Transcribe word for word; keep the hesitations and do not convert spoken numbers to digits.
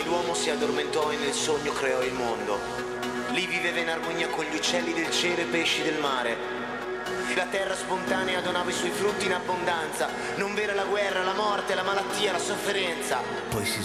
l'uomo si addormentò e nel sogno creò il mondo. Lì viveva in armonia con gli uccelli del cielo e i pesci del mare. La terra spontanea donava i suoi frutti in abbondanza. Non vera la guerra, la morte, la malattia, la sofferenza. Poi si